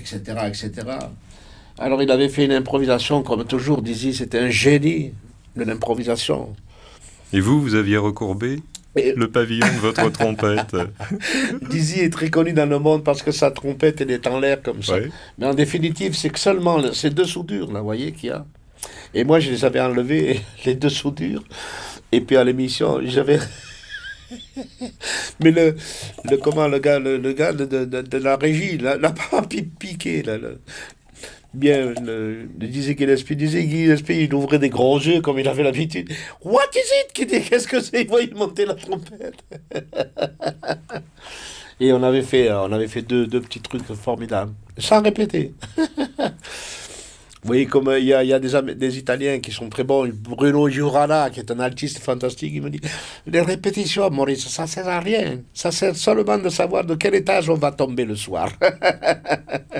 etc., etc. Alors il avait fait une improvisation, comme toujours, Dizzy, c'était un génie de l'improvisation. Et vous aviez recourbé Et le pavillon de votre trompette. Dizzy est très connu dans le monde parce que sa trompette, elle est en l'air comme ça. Ouais. Mais en définitive, c'est que seulement ces deux soudures, là, vous voyez, qu'il y a. Et moi, je les avais enlevées, les deux soudures. Et puis à l'émission, j'avais. Mais comment, le gars de la régie, l'a pas piqué, là. Bien, le disait Gillespie, il ouvrait des grands yeux comme il avait l'habitude. What is it? Qu'est-ce que c'est? Il voyait monter la trompette. Et on avait fait deux petits trucs formidables, sans répéter. Vous voyez, comme il y a des Italiens qui sont très bons. Bruno Giurana, qui est un artiste fantastique, il me dit, les répétitions, Maurice, ça sert à rien. Ça sert seulement de savoir de quel étage on va tomber le soir.